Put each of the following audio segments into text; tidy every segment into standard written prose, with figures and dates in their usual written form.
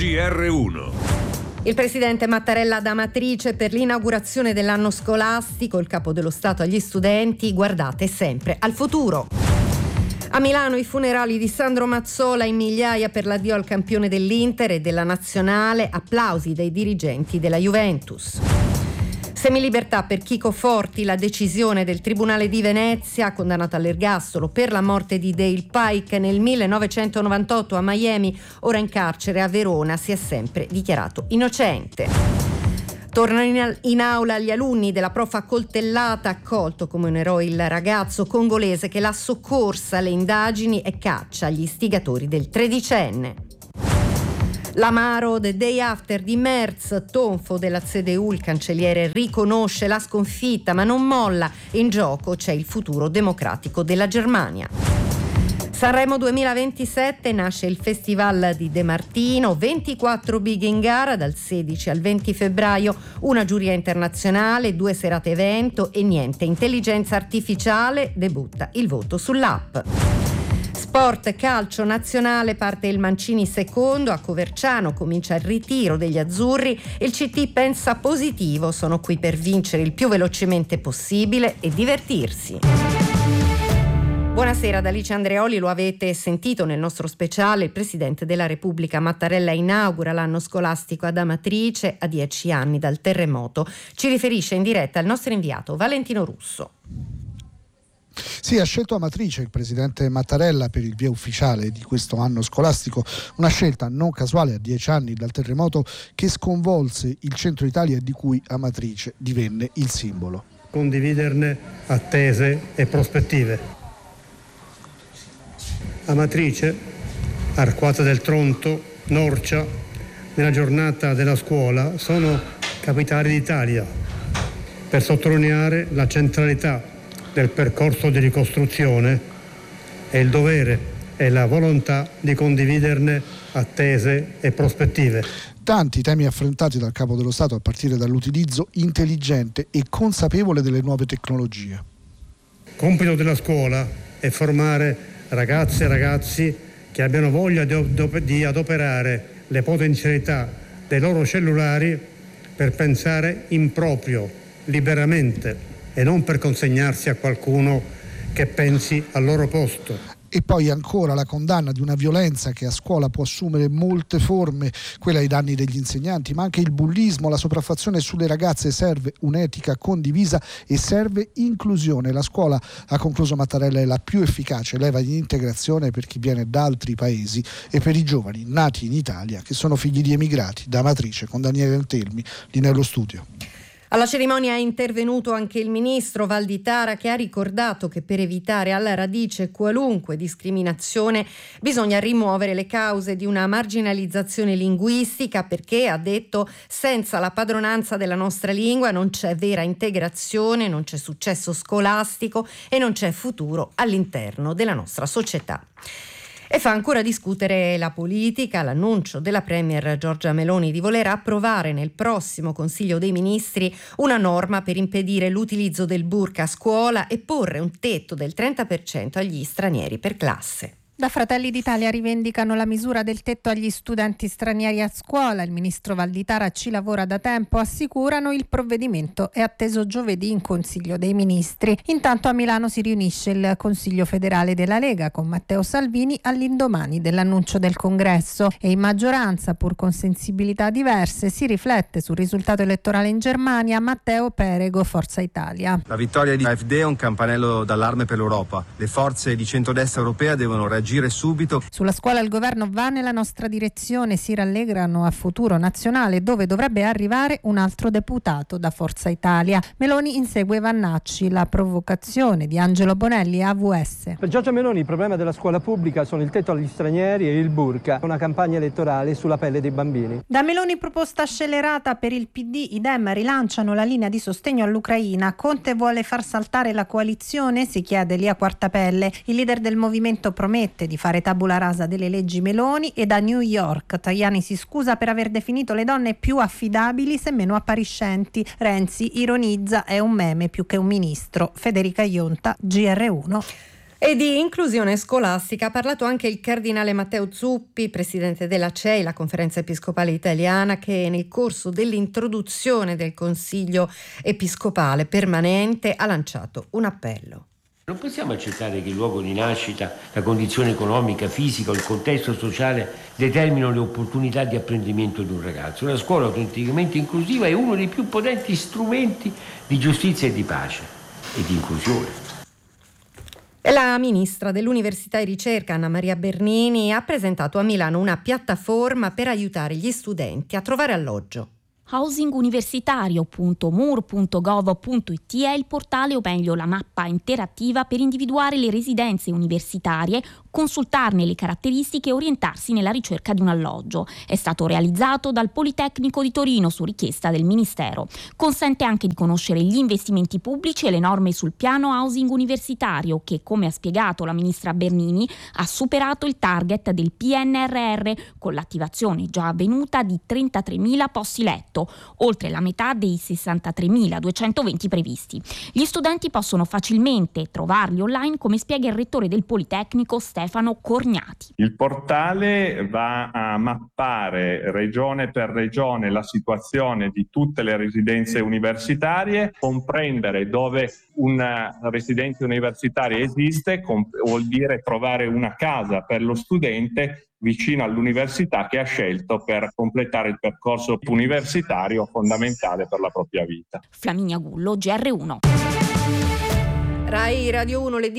GR1. Il presidente Mattarella ad Amatrice per l'inaugurazione dell'anno scolastico, il capo dello Stato agli studenti: guardate sempre al futuro. A Milano i funerali di Sandro Mazzola, in migliaia per l'addio al campione dell'Inter e della Nazionale, applausi dai dirigenti della Juventus. Semilibertà per Chico Forti, la decisione del Tribunale di Venezia, condannato all'ergastolo per la morte di Dale Pike nel 1998 a Miami, ora in carcere a Verona, si è sempre dichiarato innocente. Tornano in aula gli alunni della prof accoltellata, accolto come un eroe il ragazzo congolese che l'ha soccorsa alle indagini e caccia gli istigatori del tredicenne. L'amaro The Day After di Merz, tonfo della CDU, il cancelliere riconosce la sconfitta ma non molla, in gioco c'è il futuro democratico della Germania. Sanremo 2027, nasce il Festival di De Martino, 24 big in gara dal 16 al 20 febbraio, una giuria internazionale, 2 serate evento e niente intelligenza artificiale, debutta il voto sull'app. Sport, calcio nazionale, parte il Mancini secondo, a Coverciano comincia il ritiro degli azzurri, il CT pensa positivo, sono qui per vincere il più velocemente possibile e divertirsi. Buonasera da Alice Andreoli, lo avete sentito nel nostro speciale, il Presidente della Repubblica Mattarella inaugura l'anno scolastico ad Amatrice a 10 anni dal terremoto. Ci riferisce in diretta il nostro inviato Valentino Russo. Sì, ha scelto Amatrice il presidente Mattarella per il via ufficiale di questo anno scolastico, una scelta non casuale a 10 anni dal terremoto che sconvolse il centro Italia e di cui Amatrice divenne il simbolo. Condividerne attese e prospettive. Amatrice, Arquata del Tronto, Norcia, nella giornata della scuola sono capitali d'Italia per sottolineare la centralità del percorso di ricostruzione e il dovere e la volontà di condividerne attese e prospettive. Tanti temi affrontati dal Capo dello Stato a partire dall'utilizzo intelligente e consapevole delle nuove tecnologie. Compito della scuola è formare ragazze e ragazzi che abbiano voglia di adoperare le potenzialità dei loro cellulari per pensare in proprio, liberamente, e non per consegnarsi a qualcuno che pensi al loro posto. E poi ancora la condanna di una violenza che a scuola può assumere molte forme, quella ai danni degli insegnanti, ma anche il bullismo, la sopraffazione sulle ragazze. Serve un'etica condivisa e serve inclusione. La scuola, ha concluso Mattarella, è la più efficace leva di integrazione per chi viene da altri paesi e per i giovani nati in Italia che sono figli di emigrati. Da Amatrice con Daniele Antelmi, lì nello studio. Alla cerimonia è intervenuto anche il ministro Valditara, che ha ricordato che per evitare alla radice qualunque discriminazione bisogna rimuovere le cause di una marginalizzazione linguistica, perché, ha detto, senza la padronanza della nostra lingua non c'è vera integrazione, non c'è successo scolastico e non c'è futuro all'interno della nostra società. E fa ancora discutere la politica l'annuncio della premier Giorgia Meloni di voler approvare nel prossimo Consiglio dei Ministri una norma per impedire l'utilizzo del burqa a scuola e porre un tetto del 30% agli stranieri per classe. Da Fratelli d'Italia rivendicano la misura del tetto agli studenti stranieri a scuola. Il ministro Valditara ci lavora da tempo, assicurano. Il provvedimento è atteso giovedì in Consiglio dei Ministri. Intanto a Milano si riunisce il Consiglio federale della Lega con Matteo Salvini all'indomani dell'annuncio del Congresso e in maggioranza, pur con sensibilità diverse, si riflette sul risultato elettorale in Germania. Matteo Perego, Forza Italia. La vittoria di AfD è un campanello d'allarme per l'Europa. Le forze di centrodestra europea devono reagire subito. Sulla scuola il governo va nella nostra direzione, si rallegrano a Futuro Nazionale, dove dovrebbe arrivare un altro deputato da Forza Italia. Meloni insegue Vannacci, la provocazione di Angelo Bonelli a AVS. Per Giorgia Meloni il problema della scuola pubblica sono il tetto agli stranieri e il burqa, una campagna elettorale sulla pelle dei bambini. Da Meloni proposta scellerata per il PD, i Dem rilanciano la linea di sostegno all'Ucraina. Conte vuole far saltare la coalizione, si chiede Lia Quartapelle. Il leader del movimento promette di fare tabula rasa delle leggi Meloni, e da New York Tajani si scusa per aver definito le donne più affidabili se meno appariscenti. Renzi ironizza, è un meme più che un ministro. Federica Ionta, GR1. E di inclusione scolastica ha parlato anche il cardinale Matteo Zuppi, presidente della CEI, la Conferenza Episcopale Italiana, che nel corso dell'introduzione del Consiglio Episcopale Permanente ha lanciato un appello. Non possiamo accettare che il luogo di nascita, la condizione economica, fisica o il contesto sociale determinino le opportunità di apprendimento di un ragazzo. Una scuola autenticamente inclusiva è uno dei più potenti strumenti di giustizia e di pace e di inclusione. La ministra dell'Università e Ricerca, Anna Maria Bernini, ha presentato a Milano una piattaforma per aiutare gli studenti a trovare alloggio. housinguniversitario.mur.gov.it è il portale, o meglio la mappa interattiva per individuare le residenze universitarie, consultarne le caratteristiche e orientarsi nella ricerca di un alloggio. È stato realizzato dal Politecnico di Torino su richiesta del Ministero. Consente anche di conoscere gli investimenti pubblici e le norme sul piano housing universitario che, come ha spiegato la ministra Bernini, ha superato il target del PNRR con l'attivazione già avvenuta di 33.000 posti letto, oltre la metà dei 63.220 previsti. Gli studenti possono facilmente trovarli online, come spiega il rettore del Politecnico Stefano Corgnati. Il portale va a mappare regione per regione la situazione di tutte le residenze universitarie, comprendere dove una residenza universitaria esiste, vuol dire trovare una casa per lo studente vicino all'università che ha scelto per completare il percorso universitario fondamentale per la propria vita. Flaminia Gullo, GR1. Rai Radio 1, le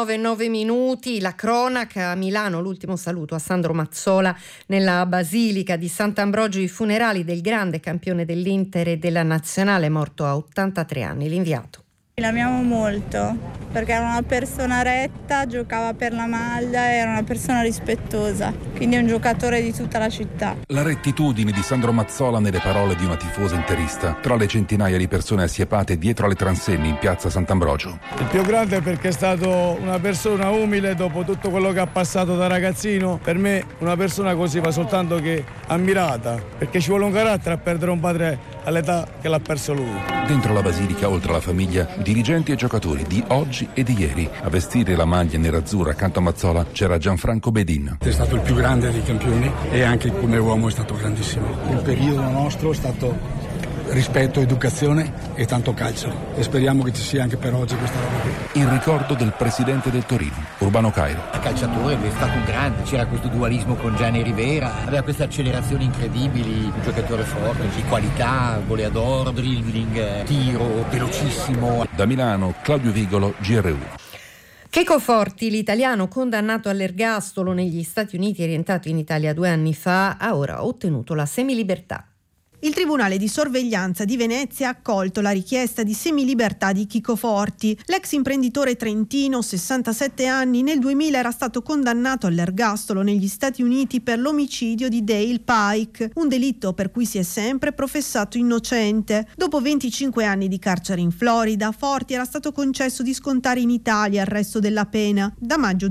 19:09, la cronaca a Milano, l'ultimo saluto a Sandro Mazzola nella Basilica di Sant'Ambrogio, i funerali del grande campione dell'Inter e della Nazionale morto a 83 anni, l'inviato. L'amiamo molto perché era una persona retta, giocava per la maglia, era una persona rispettosa, quindi è un giocatore di tutta la città. La rettitudine di Sandro Mazzola nelle parole di una tifosa interista tra le centinaia di persone assiepate dietro alle transenni in piazza Sant'Ambrogio. Il più grande perché è stato una persona umile dopo tutto quello che ha passato da ragazzino. Per me una persona così va soltanto che ammirata, perché ci vuole un carattere a perdere un padre all'età che l'ha perso lui. Dentro la Basilica, oltre alla famiglia, dirigenti e giocatori di oggi e di ieri. A vestire la maglia nerazzurra accanto a Mazzola c'era Gianfranco Bedin. È stato il più grande dei campioni e anche come uomo è stato grandissimo. Il periodo nostro è stato rispetto, educazione e tanto calcio, e speriamo che ci sia anche per oggi questa roba qui. In ricordo del presidente del Torino, Urbano Cairo. Il calciatore è stato un grande, c'era questo dualismo con Gianni Rivera, aveva queste accelerazioni incredibili, un giocatore forte, di qualità, goleador, dribbling, tiro, velocissimo. Da Milano, Claudio Vigolo, GR1. Chico Forti, l'italiano condannato all'ergastolo negli Stati Uniti e rientrato in Italia 2 anni fa, ha ora ottenuto la semilibertà. Il Tribunale di Sorveglianza di Venezia ha accolto la richiesta di semilibertà di Chico Forti. L'ex imprenditore trentino, 67 anni, nel 2000 era stato condannato all'ergastolo negli Stati Uniti per l'omicidio di Dale Pike, un delitto per cui si è sempre professato innocente. Dopo 25 anni di carcere in Florida, Forti era stato concesso di scontare in Italia il resto della pena. Da maggio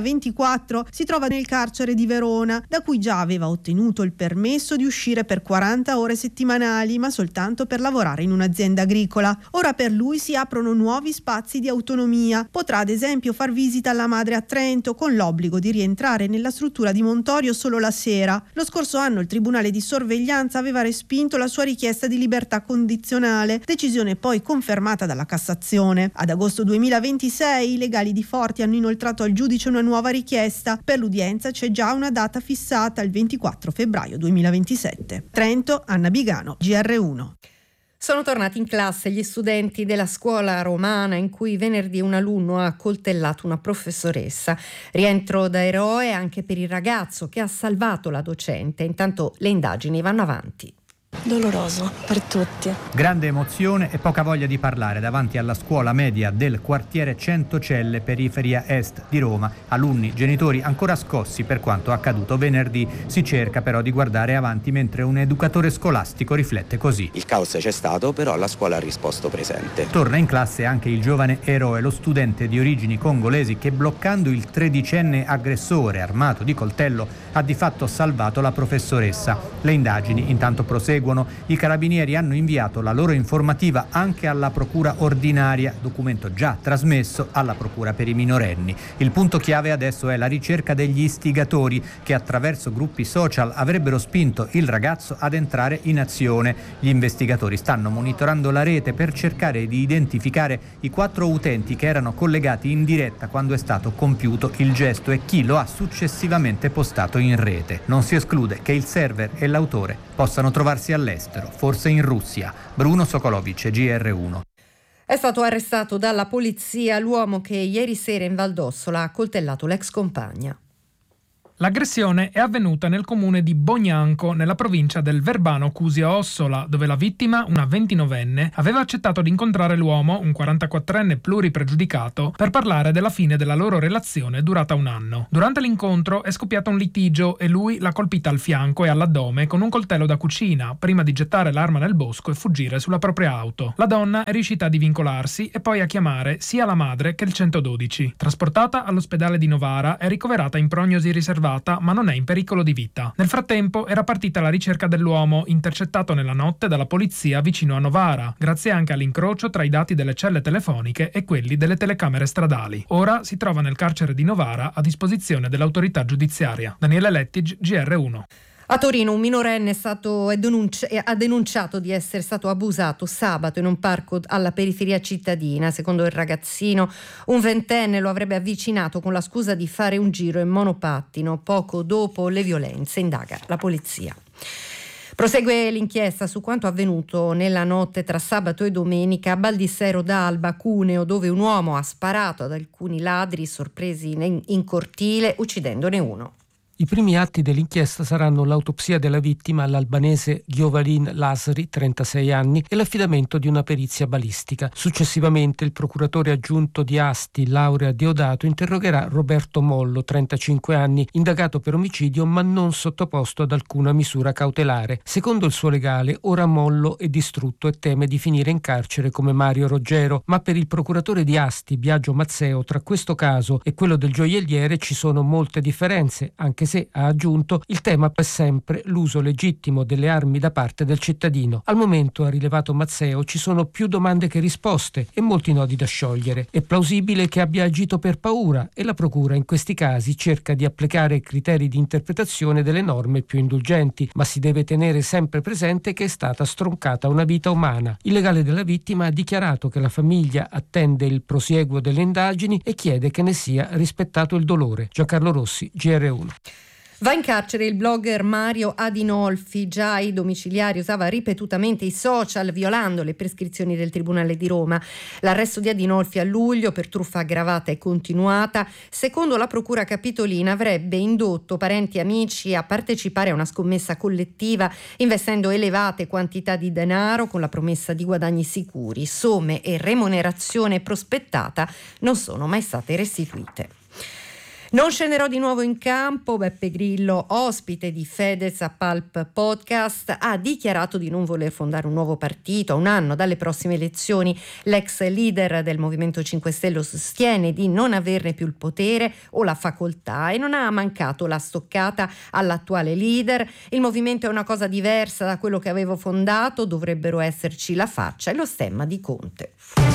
2024 si trova nel carcere di Verona, da cui già aveva ottenuto il permesso di uscire per 40 ore settimanali, ma soltanto per lavorare in un'azienda agricola. Ora per lui si aprono nuovi spazi di autonomia. Potrà ad esempio far visita alla madre a Trento, con l'obbligo di rientrare nella struttura di Montorio solo la sera. Lo scorso anno il Tribunale di Sorveglianza aveva respinto la sua richiesta di libertà condizionale, decisione poi confermata dalla Cassazione. Ad agosto 2026 i legali di Forti hanno inoltrato al giudice una nuova richiesta. Per l'udienza c'è già una data fissata, il 24 febbraio 2027. Trento, Anna Bigano, GR1. Sono tornati in classe gli studenti della scuola romana in cui venerdì un alunno ha accoltellato una professoressa. Rientro da eroe anche per il ragazzo che ha salvato la docente. Intanto le indagini vanno avanti. Doloroso per tutti. Grande emozione e poca voglia di parlare davanti alla scuola media del quartiere Centocelle, periferia est di Roma. Alunni, genitori ancora scossi per quanto accaduto venerdì. Si cerca però di guardare avanti mentre un educatore scolastico riflette così. Il caos c'è stato, però la scuola ha risposto presente. Torna in classe anche il giovane eroe, lo studente di origini congolesi che, bloccando il 13enne aggressore armato di coltello, ha di fatto salvato la professoressa. Le indagini intanto proseguono. I carabinieri hanno inviato la loro informativa anche alla procura ordinaria, documento già trasmesso alla procura per i minorenni. Il punto chiave adesso è la ricerca degli istigatori che attraverso gruppi social avrebbero spinto il ragazzo ad entrare in azione. Gli investigatori stanno monitorando la rete per cercare di identificare i 4 utenti che erano collegati in diretta quando è stato compiuto il gesto e chi lo ha successivamente postato in rete. Non si esclude che il server e l'autore possano trovarsi all'estero, forse in Russia. Bruno Sokolovic, GR1. È stato arrestato dalla polizia l'uomo che ieri sera in Val d'Ossola ha coltellato l'ex compagna. L'aggressione è avvenuta nel comune di Bognanco, nella provincia del Verbano Cusio-Ossola, dove la vittima, una 29enne, aveva accettato di incontrare l'uomo, un 44enne pluripregiudicato, per parlare della fine della loro relazione durata un anno. Durante l'incontro è scoppiato un litigio e lui l'ha colpita al fianco e all'addome con un coltello da cucina, prima di gettare l'arma nel bosco e fuggire sulla propria auto. La donna è riuscita a divincolarsi e poi a chiamare sia la madre che il 112. Trasportata all'ospedale di Novara, è ricoverata in prognosi riservata, ma non è in pericolo di vita. Nel frattempo era partita la ricerca dell'uomo, intercettato nella notte dalla polizia vicino a Novara, grazie anche all'incrocio tra i dati delle celle telefoniche e quelli delle telecamere stradali. Ora si trova nel carcere di Novara a disposizione dell'autorità giudiziaria. Daniele Lettig, GR1. A Torino un minorenne ha denunciato di essere stato abusato sabato in un parco alla periferia cittadina. Secondo il ragazzino, un 20enne lo avrebbe avvicinato con la scusa di fare un giro in monopattino. Poco dopo le violenze, indaga la polizia. Prosegue l'inchiesta su quanto avvenuto nella notte tra sabato e domenica a Baldissero d'Alba, Cuneo, dove un uomo ha sparato ad alcuni ladri sorpresi in cortile, uccidendone uno. I primi atti dell'inchiesta saranno l'autopsia della vittima all'albanese Giovalin Lasri, 36 anni, e l'affidamento di una perizia balistica. Successivamente il procuratore aggiunto di Asti, Laurea Diodato, interrogherà Roberto Mollo, 35 anni, indagato per omicidio ma non sottoposto ad alcuna misura cautelare. Secondo il suo legale, ora Mollo è distrutto e teme di finire in carcere come Mario Roggero, ma per il procuratore di Asti, Biagio Mazzeo, tra questo caso e quello del gioielliere ci sono molte differenze, anche se, ha aggiunto, il tema è sempre l'uso legittimo delle armi da parte del cittadino. Al momento, ha rilevato Mazzeo, ci sono più domande che risposte e molti nodi da sciogliere. È plausibile che abbia agito per paura e la procura in questi casi cerca di applicare criteri di interpretazione delle norme più indulgenti, ma si deve tenere sempre presente che è stata stroncata una vita umana. Il legale della vittima ha dichiarato che la famiglia attende il prosieguo delle indagini e chiede che ne sia rispettato il dolore. Giancarlo Rossi, GR1. Va in carcere il blogger Mario Adinolfi, già ai domiciliari usava ripetutamente i social violando le prescrizioni del Tribunale di Roma. L'arresto di Adinolfi a luglio per truffa aggravata e continuata, secondo la procura capitolina, avrebbe indotto parenti e amici a partecipare a una scommessa collettiva investendo elevate quantità di denaro con la promessa di guadagni sicuri. Somme e remunerazione prospettata non sono mai state restituite. Non scenderò di nuovo in campo. Beppe Grillo, ospite di Fedez a Pulp Podcast, ha dichiarato di non voler fondare un nuovo partito a un anno dalle prossime elezioni. L'ex leader del Movimento 5 Stelle sostiene di non averne più il potere o la facoltà e non ha mancato la stoccata all'attuale leader. Il movimento è una cosa diversa da quello che avevo fondato, dovrebbero esserci la faccia e lo stemma di Conte.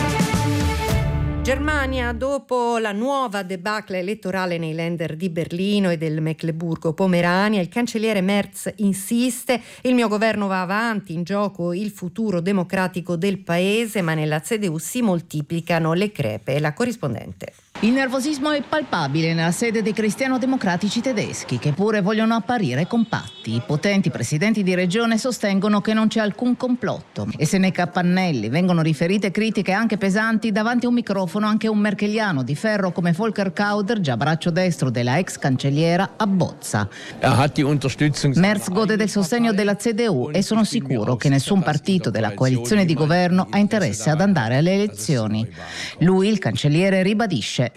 Germania, dopo la nuova debacle elettorale nei Länder di Berlino e del Mecleburgo-Pomerania, il cancelliere Merz insiste: il mio governo va avanti, in gioco il futuro democratico del paese, ma nella CDU si moltiplicano le crepe. La corrispondente. Il nervosismo è palpabile nella sede dei cristiano-democratici tedeschi, che pure vogliono apparire compatti. I potenti presidenti di regione sostengono che non c'è alcun complotto e se nei capannelli vengono riferite critiche anche pesanti, davanti a un microfono anche un merkeliano di ferro come Volker Kauder, già braccio destro della ex cancelliera, abbozza. Merz gode del sostegno della CDU e sono sicuro che nessun partito della coalizione di governo ha interesse ad andare alle elezioni. Lui, il cancelliere, ribadisce: dice: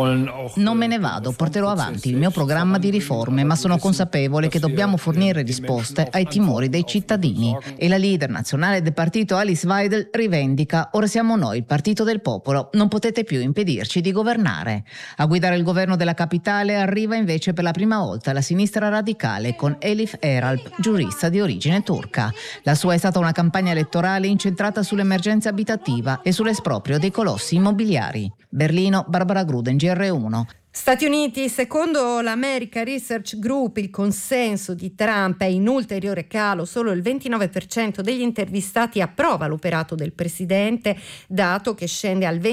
non me ne vado, porterò avanti il mio programma di riforme, ma sono consapevole che dobbiamo fornire risposte ai timori dei cittadini. E la leader nazionale del partito Alice Weidel rivendica: ora siamo noi il partito del popolo, non potete più impedirci di governare. A guidare il governo della capitale arriva invece per la prima volta la sinistra radicale con Elif Eralp, giurista di origine turca. La sua è stata una campagna elettorale incentrata sull'emergenza abitativa e sull'esproprio dei colossi immobiliari. Berlino, Barbara Gruden, GR1. Stati Uniti, secondo l'America Research Group, il consenso di Trump è in ulteriore calo, solo il 29% degli intervistati approva l'operato del presidente, dato che scende al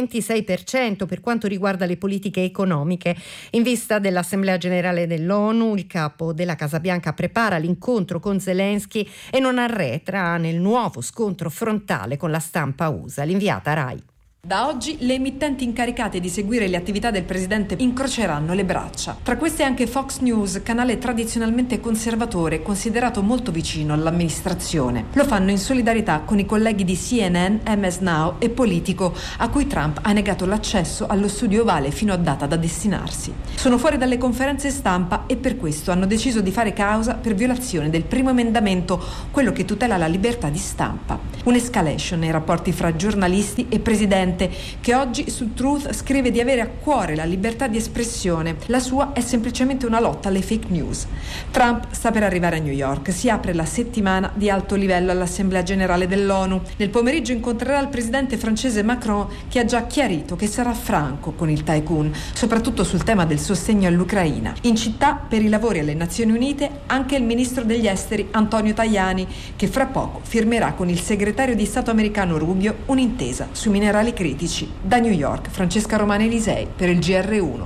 26% per quanto riguarda le politiche economiche. In vista dell'Assemblea Generale dell'ONU, il capo della Casa Bianca prepara l'incontro con Zelensky e non arretra nel nuovo scontro frontale con la stampa USA. L'inviata Rai. Da oggi le emittenti incaricate di seguire le attività del presidente incroceranno le braccia. Tra queste anche Fox News, canale tradizionalmente conservatore considerato molto vicino all'amministrazione. Lo fanno in solidarietà con i colleghi di CNN, MS Now e Politico, a cui Trump ha negato l'accesso allo studio ovale fino a data da destinarsi. Sono fuori dalle conferenze stampa e per questo hanno deciso di fare causa per violazione del primo emendamento, quello che tutela la libertà di stampa. Un'escalation nei rapporti fra giornalisti e presidente, che oggi su Truth scrive di avere a cuore la libertà di espressione. La sua è semplicemente una lotta alle fake news. Trump sta per arrivare a New York. Si apre la settimana di alto livello all'Assemblea Generale dell'ONU. Nel pomeriggio incontrerà il presidente francese Macron, che ha già chiarito che sarà franco con il tycoon, soprattutto sul tema del sostegno all'Ucraina. In città, per i lavori alle Nazioni Unite, anche il ministro degli esteri Antonio Tajani, che fra poco firmerà con il segretario di Stato americano Rubio un'intesa sui minerali critici. Da New York, Francesca Romana Elisei per il GR1.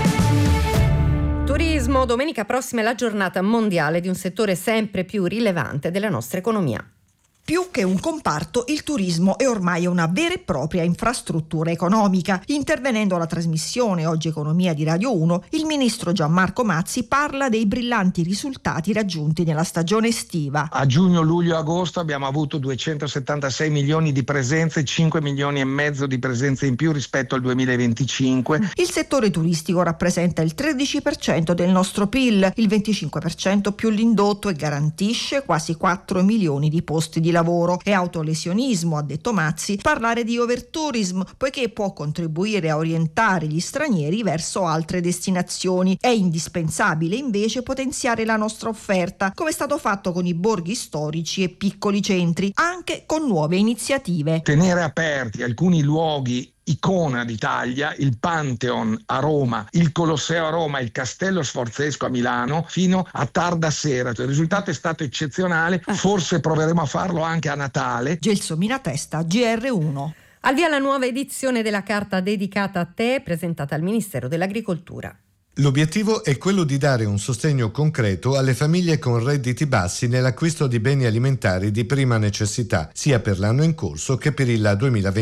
Turismo, domenica prossima è la giornata mondiale di un settore sempre più rilevante della nostra economia. Più che un comparto, il turismo è ormai una vera e propria infrastruttura economica. Intervenendo alla trasmissione Oggi Economia di Radio 1, il ministro Gianmarco Mazzi parla dei brillanti risultati raggiunti nella stagione estiva. A giugno, luglio e agosto abbiamo avuto 276 milioni di presenze, 5 milioni e mezzo di presenze in più rispetto al 2025. Il settore turistico rappresenta il 13% del nostro PIL, il 25% più l'indotto, e garantisce quasi 4 milioni di posti di lavoro. È autolesionismo, ha detto Mazzi, parlare di overtourism, poiché può contribuire a orientare gli stranieri verso altre destinazioni. È indispensabile invece potenziare la nostra offerta, come è stato fatto con i borghi storici e piccoli centri, anche con nuove iniziative. Tenere aperti alcuni luoghi icona d'Italia, il Pantheon a Roma, il Colosseo a Roma, il Castello Sforzesco a Milano, fino a tarda sera. Il risultato è stato eccezionale, forse proveremo a farlo anche a Natale. Gelsomina Testa, GR1. Al via la nuova edizione della carta dedicata a te, presentata al Ministero dell'Agricoltura. L'obiettivo è quello di dare un sostegno concreto alle famiglie con redditi bassi nell'acquisto di beni alimentari di prima necessità, sia per l'anno in corso che per il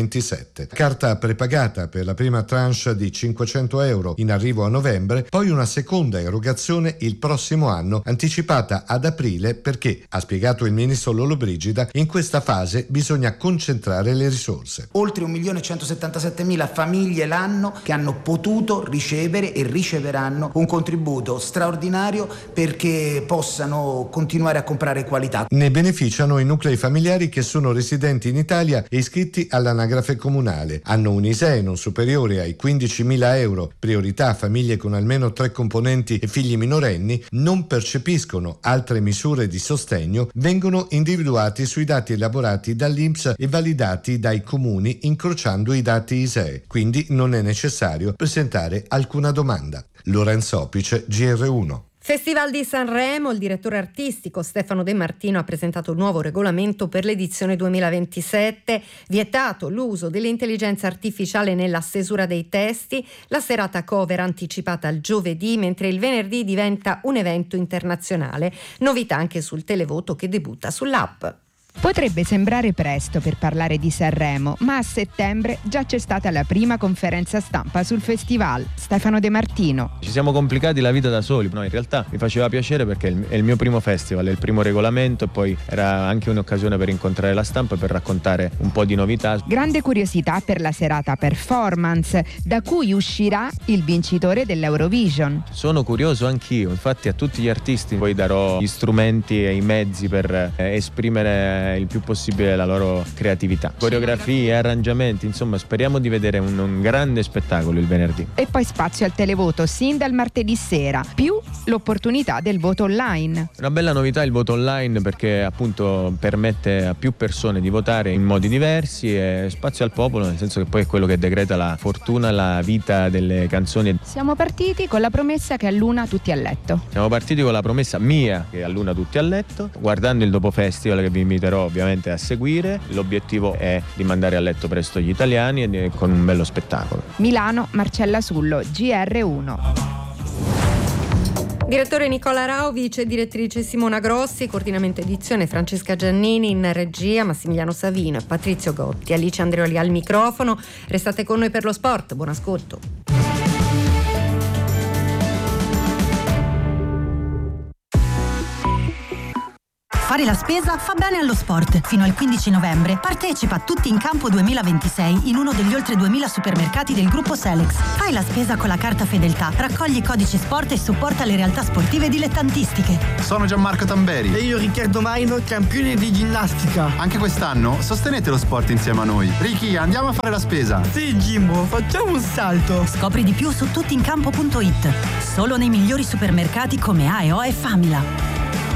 2027. Carta prepagata per la prima tranche di 500 euro in arrivo a novembre, poi una seconda erogazione il prossimo anno, anticipata ad aprile perché, ha spiegato il ministro Lollobrigida, in questa fase bisogna concentrare le risorse. Oltre 1.177.000 famiglie l'anno che hanno potuto ricevere e riceveranno un contributo straordinario perché possano continuare a comprare qualità. Ne beneficiano i nuclei familiari che sono residenti in Italia e iscritti all'anagrafe comunale, hanno un ISEE non superiore ai 15.000 euro, priorità famiglie con almeno 3 componenti e figli minorenni, non percepiscono altre misure di sostegno, vengono individuati sui dati elaborati dall'INPS e validati dai comuni incrociando i dati ISEE, quindi non è necessario presentare alcuna domanda. Lorenzo Opice, GR1. Festival di Sanremo, il direttore artistico Stefano De Martino ha presentato il nuovo regolamento per l'edizione 2027, vietato l'uso dell'intelligenza artificiale nella stesura dei testi, la serata cover anticipata al giovedì, mentre il venerdì diventa un evento internazionale, novità anche sul televoto che debutta sull'app. Potrebbe sembrare presto per parlare di Sanremo, ma a settembre già c'è stata la prima conferenza stampa sul festival. Stefano De Martino. Ci siamo complicati la vita da soli, no, in realtà mi faceva piacere perché è il mio primo festival, è il primo regolamento e poi era anche un'occasione per incontrare la stampa e per raccontare un po' di novità. Grande curiosità per la serata performance, da cui uscirà il vincitore dell'Eurovision. Sono curioso anch'io, infatti a tutti gli artisti poi darò gli strumenti e i mezzi per esprimere il più possibile la loro creatività. Coreografie, arrangiamenti, insomma speriamo di vedere un grande spettacolo il venerdì. E poi spazio al televoto sin dal martedì sera, più l'opportunità del voto online. Una bella novità il voto online perché appunto permette a più persone di votare in modi diversi e spazio al popolo, nel senso che poi è quello che decreta la fortuna, la vita delle canzoni. Siamo partiti con la promessa che all'una tutti a letto. Siamo partiti con la promessa mia che all'una tutti a letto, guardando il dopo festival che vi inviterò ovviamente a seguire. L'obiettivo è di mandare a letto presto gli italiani e con un bello spettacolo. Milano, Marcella Sullo, GR1. Direttore Nicola Rao, vice direttrice Simona Grossi, coordinamento edizione Francesca Giannini, in regia Massimiliano Savino e Patrizio Gotti, Alice Andreoli al microfono. Restate con noi per lo sport, buon ascolto. Fare la spesa fa bene allo sport. Fino al 15 novembre partecipa a Tutti in Campo 2026 in uno degli oltre 2000 supermercati del gruppo Selex. Fai la spesa con la carta Fedeltà, raccogli codici sport e supporta le realtà sportive dilettantistiche. Sono Gianmarco Tamberi. E io Riccardo Maino, campione di ginnastica. Anche quest'anno sostenete lo sport insieme a noi. Ricky, andiamo a fare la spesa. Sì, Jimbo, facciamo un salto. Scopri di più su tuttincampo.it. Solo nei migliori supermercati come AEO e Famila.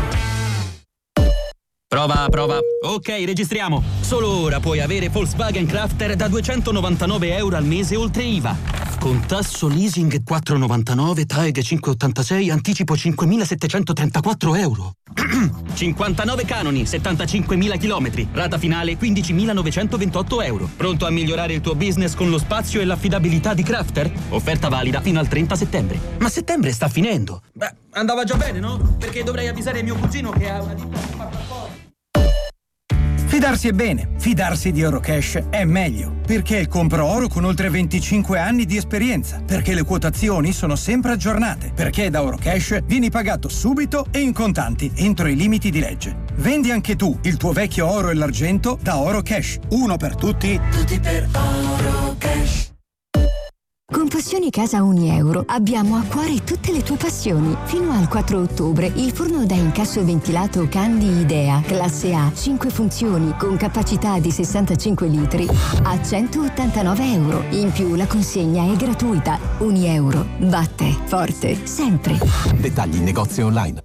Prova. Ok, registriamo. Solo ora puoi avere Volkswagen Crafter da €299 al mese oltre IVA. Con tasso leasing 4,99, TAEG 5,86, anticipo €5.734. 59 canoni, 75.000 chilometri, rata finale €15.928. Pronto a migliorare il tuo business con lo spazio e l'affidabilità di Crafter? Offerta valida fino al 30 settembre. Ma settembre sta finendo. Beh, andava già bene, no? Perché dovrei avvisare mio cugino che ha una ditta che fa trasporto. Fidarsi è bene, fidarsi di Eurocash è meglio, perché è il compro oro con oltre 25 anni di esperienza, perché le quotazioni sono sempre aggiornate, perché da Eurocash vieni pagato subito e in contanti entro i limiti di legge. Vendi anche tu il tuo vecchio oro e l'argento da Eurocash, uno per tutti, tutti per Eurocash. Con Passioni Casa Unieuro abbiamo a cuore tutte le tue passioni. Fino al 4 ottobre il forno da incasso ventilato Candy Idea, classe A, 5 funzioni con capacità di 65 litri a €189. In più la consegna è gratuita. Unieuro batte forte sempre. Dettagli in negozio online.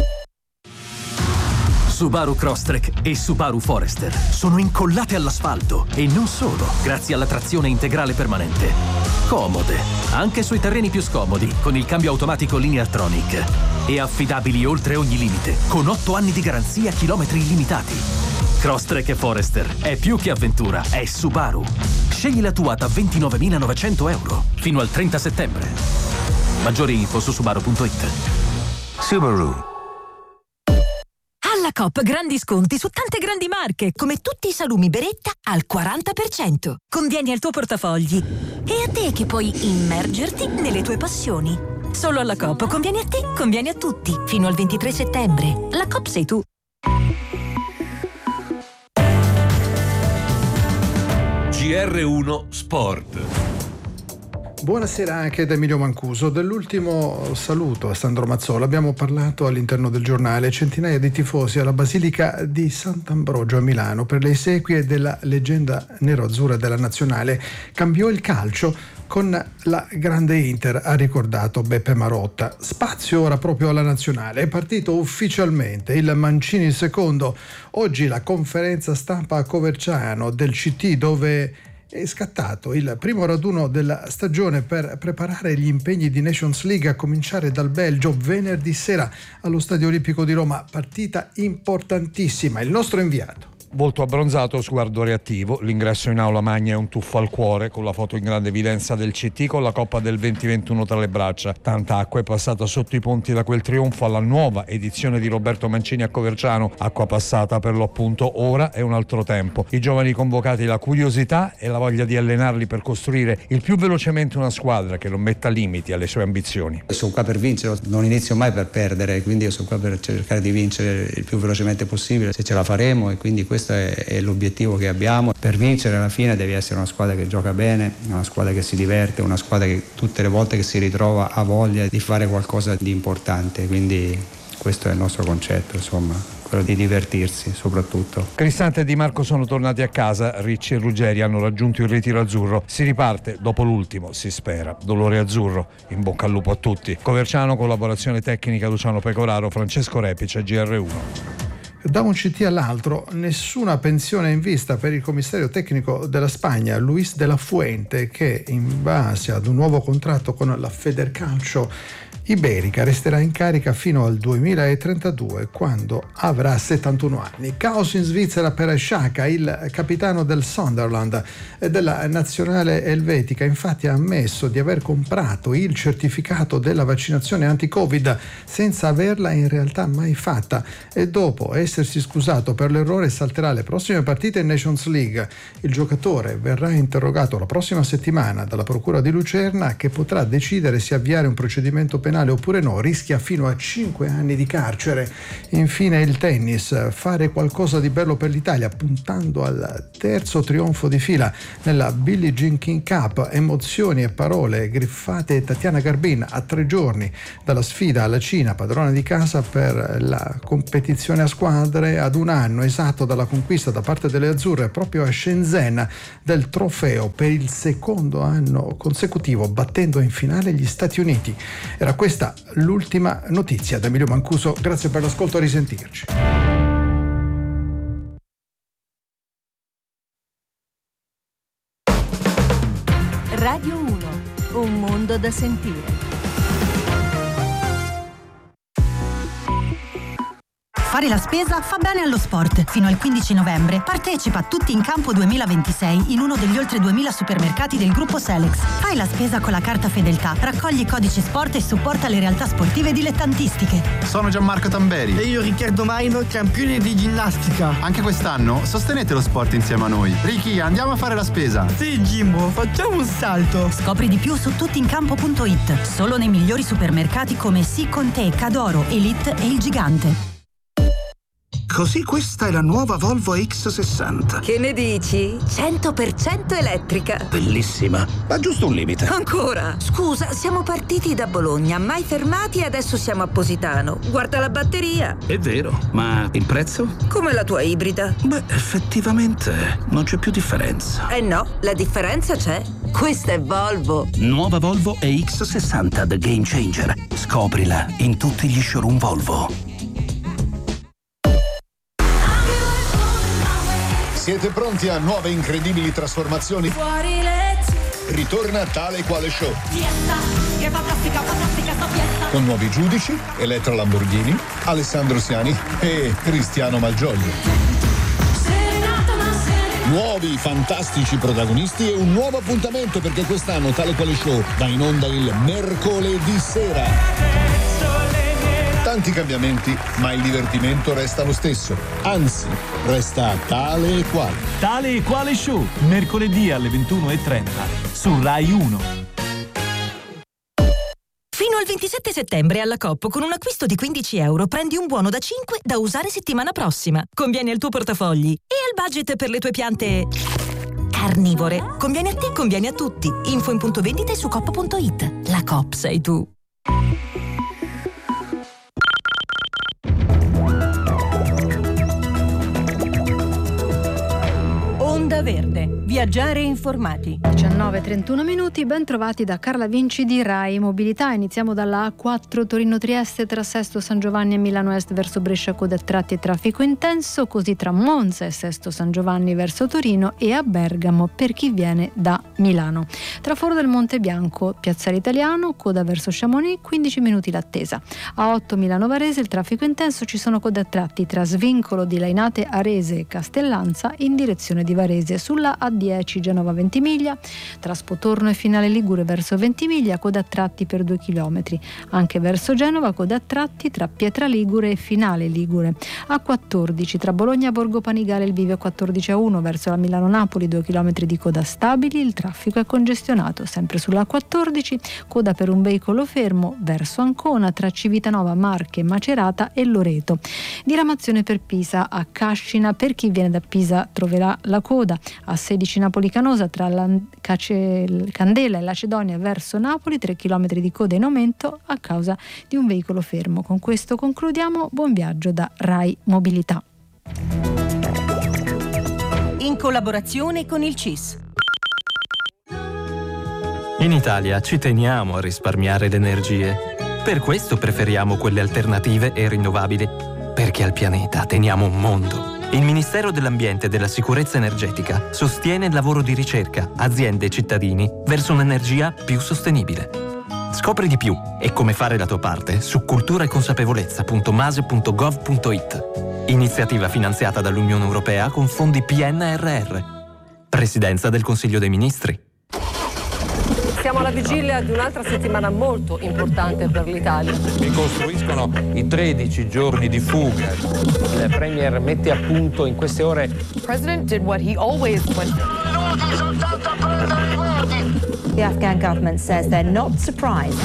Subaru Crosstrek e Subaru Forester sono incollate all'asfalto e non solo, grazie alla trazione integrale permanente. Comode, anche sui terreni più scomodi, con il cambio automatico Lineartronic. E affidabili oltre ogni limite, con 8 anni di garanzia, chilometri illimitati. Crosstrek e Forester è più che avventura, è Subaru. Scegli la tua da €29.900 fino al 30 settembre. Maggiori info su subaru.it. Subaru. Alla Coop grandi sconti su tante grandi marche, come tutti i salumi Beretta al 40%. Convieni al tuo portafogli. E a te che puoi immergerti nelle tue passioni. Solo alla Coop convieni a te, convieni a tutti. Fino al 23 settembre. La Coop sei tu. GR1 Sport. Buonasera anche da Emilio Mancuso. Dell'ultimo saluto a Sandro Mazzola abbiamo parlato all'interno del giornale. Centinaia di tifosi alla Basilica di Sant'Ambrogio a Milano per le esequie della leggenda nero-azzurra della nazionale. Cambiò il calcio con la grande Inter, ha ricordato Beppe Marotta. Spazio ora proprio alla nazionale. È partito ufficialmente il Mancini secondo. Oggi la conferenza stampa a Coverciano del CT, dove è scattato il primo raduno della stagione per preparare gli impegni di Nations League, a cominciare dal Belgio venerdì sera allo Stadio Olimpico di Roma. Partita importantissima. Il nostro inviato Volto abbronzato, sguardo reattivo. L'ingresso in aula magna è un tuffo al cuore, con la foto in grande evidenza del CT con la Coppa del 2021 tra le braccia. Tanta acqua è passata sotto i ponti da quel trionfo alla nuova edizione di Roberto Mancini a Coverciano. Acqua passata per l'appunto, ora è un altro tempo. I giovani convocati, la curiosità e la voglia di allenarli per costruire il più velocemente una squadra che non metta limiti alle sue ambizioni. Sono qua per vincere, non inizio mai per perdere, quindi io sono qua per cercare di vincere il più velocemente possibile, se ce la faremo, e quindi questo è l'obiettivo che abbiamo. Per vincere alla fine devi essere una squadra che gioca bene, una squadra che si diverte, una squadra che tutte le volte che si ritrova ha voglia di fare qualcosa di importante, quindi questo è il nostro concetto, insomma, quello di divertirsi soprattutto. Cristante e Di Marco sono tornati a casa, Ricci e Ruggeri hanno raggiunto il ritiro azzurro. Si riparte dopo l'ultimo, si spera, dolore azzurro. In bocca al lupo a tutti. Coverciano, collaborazione tecnica Luciano Pecoraro, Francesco Repice, GR1. Da un CT all'altro, nessuna pensione in vista per il commissario tecnico della Spagna, Luis de la Fuente, che in base ad un nuovo contratto con la Federcalcio Iberica resterà in carica fino al 2032, quando avrà 71 anni. Caos in Svizzera per Xhaka, il capitano del Sunderland e della nazionale elvetica. Infatti ha ammesso di aver comprato il certificato della vaccinazione anti-Covid senza averla in realtà mai fatta, e dopo essersi scusato per l'errore salterà le prossime partite in Nations League. Il giocatore verrà interrogato la prossima settimana dalla Procura di Lucerna, che potrà decidere se avviare un procedimento penale oppure no. Rischia fino a 5 anni di carcere. Infine il tennis, fare qualcosa di bello per l'Italia puntando al terzo trionfo di fila nella Billie Jean King Cup. Emozioni e parole griffate Tatiana Garbin a 3 giorni dalla sfida alla Cina, padrona di casa per la competizione a squadre, ad un anno esatto dalla conquista da parte delle azzurre proprio a Shenzhen del trofeo per il secondo anno consecutivo, battendo in finale gli Stati Uniti. Era questa l'ultima notizia. Da Emilio Mancuso, grazie per l'ascolto, a risentirci. Radio 1, un mondo da sentire. Fare la spesa fa bene allo sport. Fino al 15 novembre partecipa a Tutti in Campo 2026 in uno degli oltre 2000 supermercati del gruppo Selex. Fai la spesa con la carta Fedeltà, raccogli i codici sport e supporta le realtà sportive dilettantistiche. Sono Gianmarco Tamberi. E io Riccardo Maino, campione di ginnastica. Anche quest'anno sostenete lo sport insieme a noi. Ricky, andiamo a fare la spesa. Sì, Jimbo, facciamo un salto. Scopri di più su tuttincampo.it. Solo nei migliori supermercati come Sì con te, Cadoro, Elite e Il Gigante. Così questa è la nuova Volvo X60. Che ne dici? 100% elettrica. Bellissima, ma giusto un limite. Ancora? Scusa, siamo partiti da Bologna, mai fermati e adesso siamo a Positano. Guarda la batteria. È vero, ma il prezzo? Come la tua ibrida. Beh, effettivamente non c'è più differenza. Eh no, la differenza c'è. Questa è Volvo. Nuova Volvo EX60 The Game Changer. Scoprila in tutti gli showroom Volvo. Siete pronti a nuove incredibili trasformazioni? Fuori lezioni. Ritorna Tale e Quale Show. Fiesta, che fantastica sta fiesta. Con nuovi giudici, Elettra Lamborghini, Alessandro Siani e Cristiano Malgioglio. Nuovi fantastici protagonisti e un nuovo appuntamento, perché quest'anno Tale e Quale Show va in onda il mercoledì sera. Tanti cambiamenti, ma il divertimento resta lo stesso. Anzi, resta Tale e Quale. Tale e Quale Show, mercoledì alle 21:30 su Rai 1. Fino al 27 settembre alla Coop, con un acquisto di €15 prendi un buono da 5 da usare settimana prossima. Conviene al tuo portafogli e al budget per le tue piante carnivore. Conviene a te, conviene a tutti. Info in punto vendita e su coop.it. La Coop sei tu. Onda Verde. Viaggiare informati. 19:31 minuti, ben trovati da Carla Vinci di Rai Mobilità. Iniziamo dalla A4 Torino-Trieste tra Sesto San Giovanni e Milano Est verso Brescia, coda a tratti e traffico intenso, così tra Monza e Sesto San Giovanni verso Torino e a Bergamo per chi viene da Milano. Tra Foro del Monte Bianco, Piazzale Italiano, coda verso Chamonix, 15 minuti l'attesa. A8 Milano-Varese il traffico intenso, ci sono code a tratti tra Svincolo di Lainate Arese e Castellanza in direzione di Varese. Sulla A10 Genova Ventimiglia, tra Spotorno e Finale Ligure verso Ventimiglia, coda a tratti per 2 km. Anche verso Genova coda a tratti tra Pietra Ligure e Finale Ligure. A14 tra Bologna Borgo Panigale il bivio 14:1 verso la Milano-Napoli, 2 km di coda stabili, il traffico è congestionato. Sempre sulla A14 coda per un veicolo fermo verso Ancona tra Civitanova, Marche, Macerata e Loreto. Diramazione per Pisa a Cascina, per chi viene da Pisa troverà la coda. A 16 Napoli Canosa tra Candela e Lacedonia verso Napoli, 3 km di coda in aumento a causa di un veicolo fermo. Con questo concludiamo. Buon viaggio da Rai Mobilità. In collaborazione con il CIS. In Italia ci teniamo a risparmiare le energie. Per questo preferiamo quelle alternative e rinnovabili. Perché al pianeta teniamo un mondo. Il Ministero dell'Ambiente e della Sicurezza Energetica sostiene il lavoro di ricerca, aziende e cittadini verso un'energia più sostenibile. Scopri di più e come fare la tua parte su culturaeconsapevolezza.mase.gov.it. Iniziativa finanziata dall'Unione Europea con fondi PNRR. Presidenza del Consiglio dei Ministri. Siamo alla vigilia di un'altra settimana molto importante per l'Italia. Ricostruiscono i 13 giorni di fuga. Il Premier mette a punto in queste ore. The President did what he always went. The Afghan government says they're not surprised.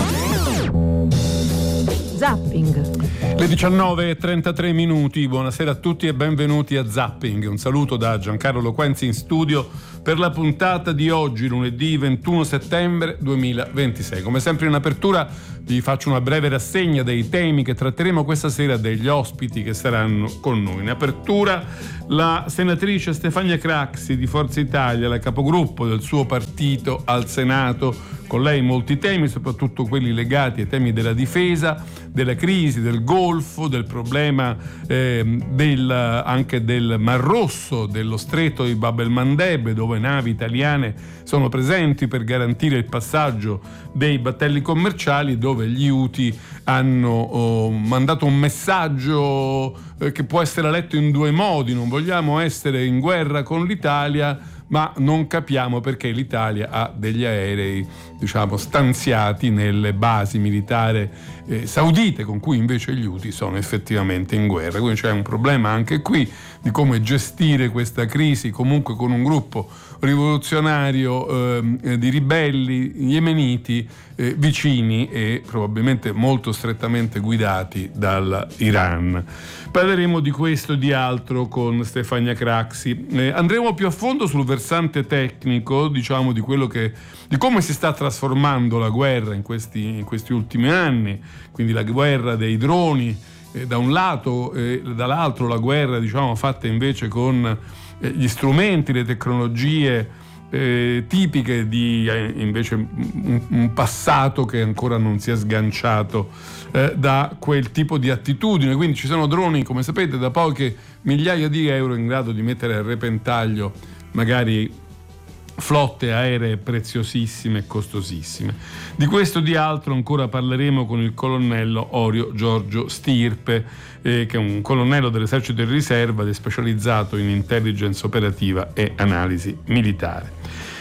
Zapping. Le 19:33 minuti, buonasera a tutti e benvenuti a Zapping. Un saluto da Giancarlo Loquenzi in studio per la puntata di oggi, lunedì 21 settembre 2026. Come sempre in apertura vi faccio una breve rassegna dei temi che tratteremo questa sera, degli ospiti che saranno con noi. In apertura la senatrice Stefania Craxi di Forza Italia, la capogruppo del suo partito al Senato. Con lei molti temi, soprattutto quelli legati ai temi della difesa, della crisi del Golfo, del problema anche del Mar Rosso, dello stretto di Bab el-Mandeb, dove navi italiane sono presenti per garantire il passaggio dei battelli commerciali, dove gli Houthi hanno mandato un messaggio che può essere letto in due modi: non vogliamo essere in guerra con l'Italia, ma non capiamo perché l'Italia ha degli aerei, stanziati nelle basi militari saudite, con cui invece gli Houthi sono effettivamente in guerra. Quindi c'è un problema anche qui di come gestire questa crisi, comunque con un gruppo rivoluzionario di ribelli yemeniti vicini e probabilmente molto strettamente guidati dall'Iran. Parleremo di questo e di altro con Stefania Craxi. Andremo più a fondo sul versante tecnico, di quello di come si sta trasformando la guerra in questi ultimi anni, quindi la guerra dei droni da un lato e dall'altro la guerra fatta invece con gli strumenti, le tecnologie tipiche di invece un passato che ancora non si è sganciato da quel tipo di attitudine. Quindi ci sono droni, come sapete, da poche migliaia di euro in grado di mettere a repentaglio magari flotte aeree preziosissime e costosissime. Di questo e di altro ancora parleremo con il colonnello Orio Giorgio Stirpe, che è un colonnello dell'esercito di riserva ed è specializzato in intelligence operativa e analisi militare.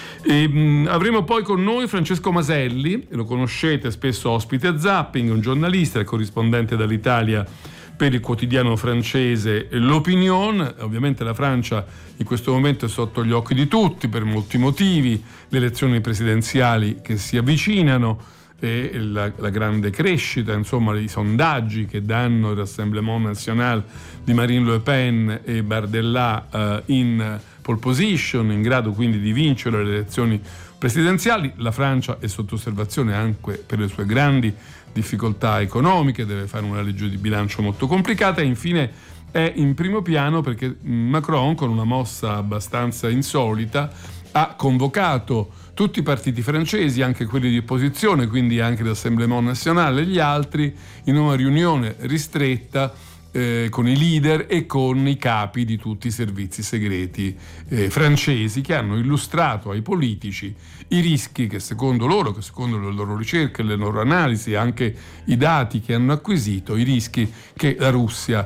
Avremo poi con noi Francesco Maselli, lo conoscete, spesso ospite a Zapping, un giornalista e corrispondente dall'Italia per il quotidiano francese L'Opinion. Ovviamente la Francia in questo momento è sotto gli occhi di tutti per molti motivi: le elezioni presidenziali che si avvicinano e la grande crescita, i sondaggi che danno il Rassemblement National di Marine Le Pen e Bardella in pole position, in grado quindi di vincere le elezioni presidenziali. La Francia è sotto osservazione anche per le sue grandi difficoltà economiche, deve fare una legge di bilancio molto complicata e infine è in primo piano perché Macron, con una mossa abbastanza insolita, ha convocato tutti i partiti francesi, anche quelli di opposizione, quindi anche l'Assemblement Nationale e gli altri, in una riunione ristretta con i leader e con i capi di tutti i servizi segreti francesi, che hanno illustrato ai politici i rischi che secondo loro, che secondo le loro ricerche, le loro analisi, anche i dati che hanno acquisito, i rischi che la Russia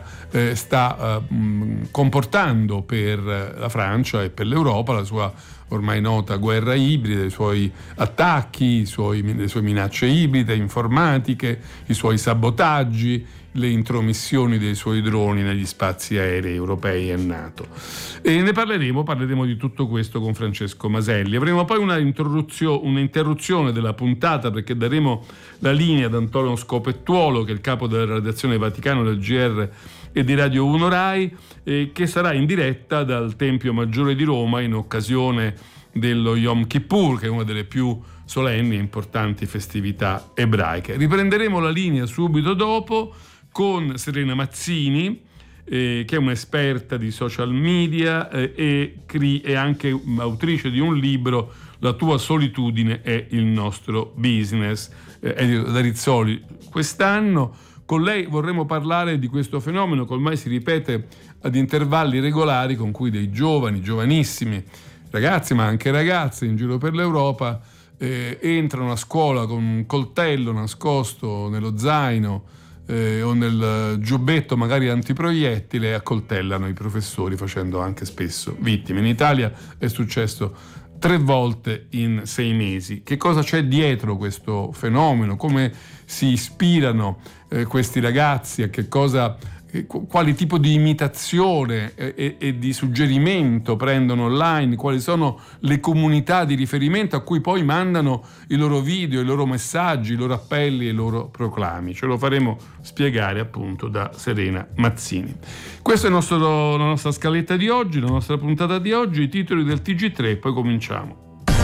sta comportando per la Francia e per l'Europa, la sua ormai nota guerra ibrida, i suoi attacchi, le sue minacce ibride, informatiche, i suoi sabotaggi, le intromissioni dei suoi droni negli spazi aerei europei e NATO. E ne parleremo di tutto questo con Francesco Maselli. Avremo poi un'interruzione della puntata, perché daremo la linea ad Antonio Scopettuolo, che è il capo della redazione Vaticano del GR e di Radio 1 Rai, che sarà in diretta dal Tempio Maggiore di Roma in occasione dello Yom Kippur, che è una delle più solenni e importanti festività ebraiche. Riprenderemo la linea subito dopo con Serena Mazzini, che è un'esperta di social media e anche autrice di un libro, La tua solitudine è il nostro business, edito da Rizzoli quest'anno. Con lei vorremmo parlare di questo fenomeno che ormai si ripete ad intervalli regolari, con cui dei giovanissimi ragazzi, ma anche ragazze in giro per l'Europa entrano a scuola con un coltello nascosto nello zaino o nel giubbetto magari antiproiettile e accoltellano i professori, facendo anche spesso vittime. In Italia è successo 3 volte in 6 mesi. Che cosa c'è dietro questo fenomeno? Come si ispirano questi ragazzi? A che cosa, quali tipo di imitazione e di suggerimento prendono online? Quali sono le comunità di riferimento a cui poi mandano i loro video, i loro messaggi, i loro appelli e i loro proclami? Ce lo faremo spiegare appunto da Serena Mazzini. Questa è la nostra scaletta di oggi, la nostra puntata di oggi, i titoli del TG3 e poi cominciamo.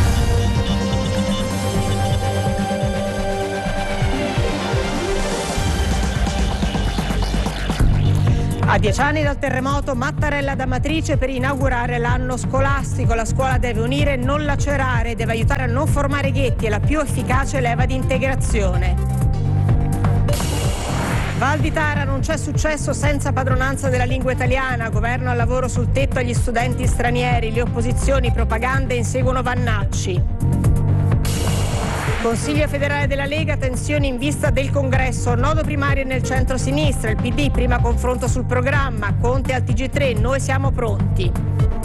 A 10 anni dal terremoto, Mattarella da Matrice per inaugurare l'anno scolastico. La scuola deve unire, non lacerare, deve aiutare a non formare ghetti, è la più efficace leva di integrazione. Val di Tara, non c'è successo senza padronanza della lingua italiana, governo al lavoro sul tetto agli studenti stranieri, le opposizioni, propagande inseguono Vannacci. Consiglio federale della Lega, tensioni in vista del congresso, nodo primario nel centro-sinistra, il PD, prima confronto sul programma, Conte al TG3, noi siamo pronti.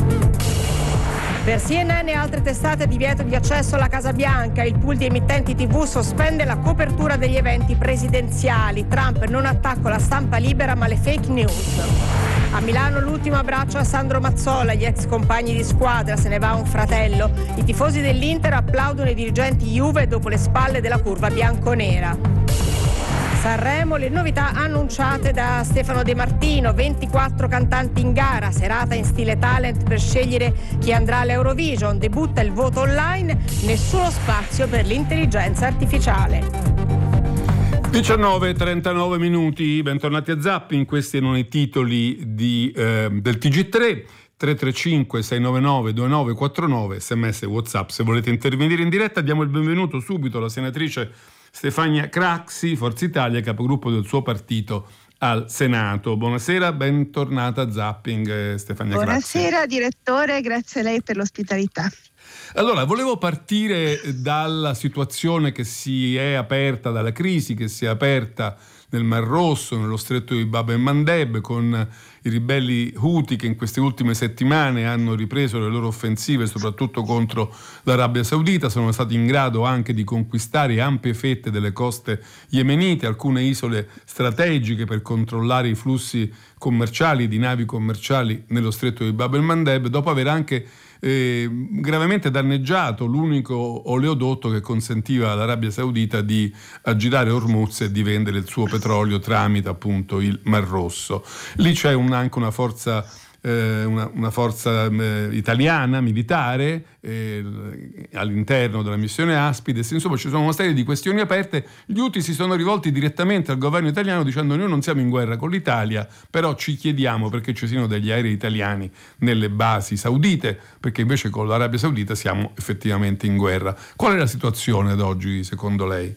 Per CNN e altre testate divieto di accesso alla Casa Bianca, il pool di emittenti TV sospende la copertura degli eventi presidenziali, Trump non attacco alla stampa libera ma le fake news. A Milano l'ultimo abbraccio a Sandro Mazzola, gli ex compagni di squadra, se ne va un fratello. I tifosi dell'Inter applaudono i dirigenti Juve dopo le spalle della curva bianconera. Sanremo, le novità annunciate da Stefano De Martino, 24 cantanti in gara, serata in stile talent per scegliere chi andrà all'Eurovision, debutta il voto online, nessuno spazio per l'intelligenza artificiale. 19:39 minuti, bentornati a Zapping, questi erano i titoli del TG3, 335 699 2949, sms e WhatsApp se volete intervenire in diretta. Diamo il benvenuto subito alla senatrice Stefania Craxi, Forza Italia, capogruppo del suo partito al Senato. Buonasera, bentornata a Zapping, Stefania Craxi. Buonasera direttore, grazie a lei per l'ospitalità. Allora, volevo partire dalla situazione che si è aperta, dalla crisi che si è aperta nel Mar Rosso, nello stretto di Bab el-Mandeb, con i ribelli Houthi che in queste ultime settimane hanno ripreso le loro offensive soprattutto contro l'Arabia Saudita, sono stati in grado anche di conquistare ampie fette delle coste yemenite, alcune isole strategiche per controllare i flussi commerciali di navi commerciali nello stretto di Bab el-Mandeb, dopo aver anche gravemente danneggiato l'unico oleodotto che consentiva all'Arabia Saudita di aggirare Hormuz e di vendere il suo petrolio tramite appunto il Mar Rosso. Lì c'è anche una forza una forza italiana militare all'interno della missione Aspides. Insomma, ci sono una serie di questioni aperte. Gli Houthi si sono rivolti direttamente al governo italiano dicendo: noi non siamo in guerra con l'Italia, però ci chiediamo perché ci siano degli aerei italiani nelle basi saudite, perché invece con l'Arabia Saudita siamo effettivamente in guerra. Qual è la situazione ad oggi secondo lei?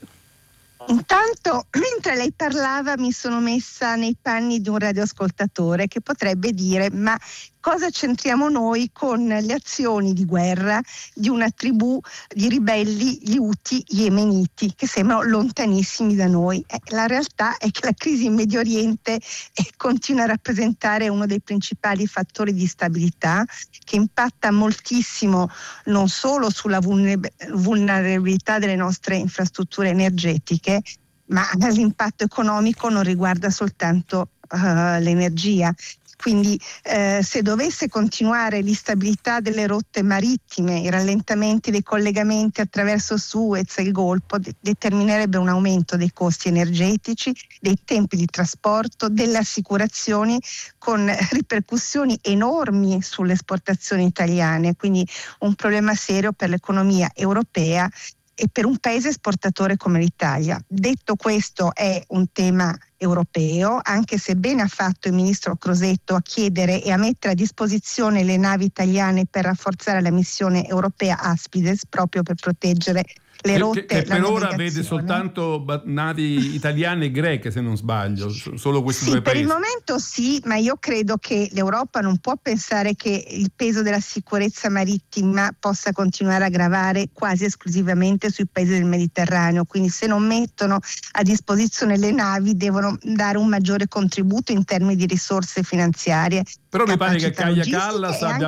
Intanto, mentre lei parlava, mi sono messa nei panni di un radioascoltatore che potrebbe dire: ma cosa c'entriamo noi con le azioni di guerra di una tribù di ribelli, gli Houthi yemeniti, che sembrano lontanissimi da noi? La realtà è che la crisi in Medio Oriente continua a rappresentare uno dei principali fattori di stabilità, che impatta moltissimo non solo sulla vulnerabilità delle nostre infrastrutture energetiche, ma l'impatto economico non riguarda soltanto l'energia. Quindi se dovesse continuare l'instabilità delle rotte marittime, i rallentamenti dei collegamenti attraverso Suez e il Golfo, determinerebbe un aumento dei costi energetici, dei tempi di trasporto, delle assicurazioni, con ripercussioni enormi sulle esportazioni italiane, quindi un problema serio per l'economia europea e per un paese esportatore come l'Italia. Detto questo, è un tema europeo, anche se bene ha fatto il ministro Crosetto a chiedere e a mettere a disposizione le navi italiane per rafforzare la missione europea Aspides, proprio per proteggere le rotte. Che per ora vede soltanto navi italiane e greche, se non sbaglio, solo questi due paesi. Per il momento sì, ma io credo che l'Europa non può pensare che il peso della sicurezza marittima possa continuare a gravare quasi esclusivamente sui paesi del Mediterraneo, quindi se non mettono a disposizione le navi devono dare un maggiore contributo in termini di risorse finanziarie. Però mi pare che Kaja Kallas abbia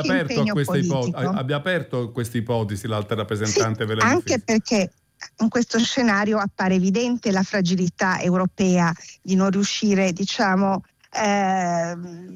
aperto queste ipotesi, l'alta rappresentante per la difesa. Anche perché in questo scenario appare evidente la fragilità europea di non riuscire, a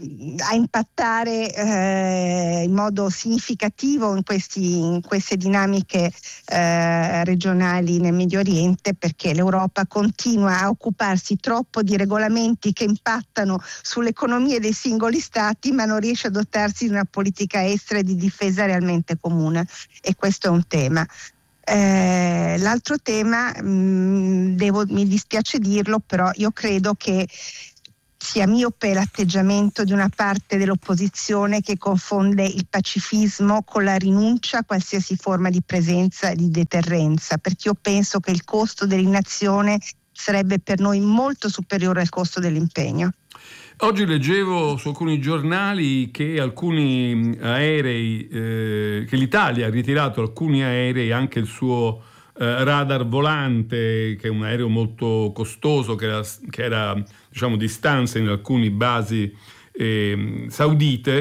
impattare in modo significativo in queste dinamiche regionali nel Medio Oriente, perché l'Europa continua a occuparsi troppo di regolamenti che impattano sulle economie dei singoli stati, ma non riesce a dotarsi di una politica estera e di difesa realmente comune, e questo è un tema. L'altro tema, mi dispiace dirlo, però io credo che sia miope l'atteggiamento di una parte dell'opposizione che confonde il pacifismo con la rinuncia a qualsiasi forma di presenza e di deterrenza, perché io penso che il costo dell'inazione sarebbe per noi molto superiore al costo dell'impegno. Oggi leggevo su alcuni giornali che alcuni aerei, che l'Italia ha ritirato alcuni aerei, anche il suo radar volante, che è un aereo molto costoso, che era di stanza in alcune basi saudite,